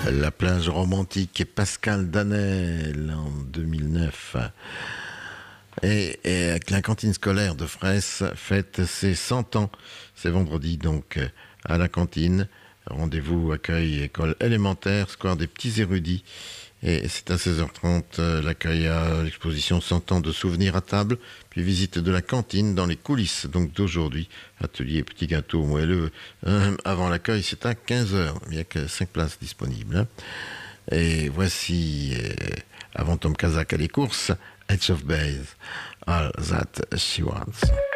La plage romantique et Pascal Danel en 2009. Et la cantine scolaire de Fraisse fête ses 100 ans. C'est vendredi donc à la cantine. Rendez-vous accueil école élémentaire, square des petits érudits. Et c'est à 16h30 l'accueil à l'exposition 100 ans de souvenirs à table, puis visite de la cantine dans les coulisses donc d'aujourd'hui. Atelier petit gâteau moelleux. Avant l'accueil, c'est à 15h. Il n'y a que 5 places disponibles. Et voici, avant Tom Kazak à les courses, Edge of Base, All That She Wants.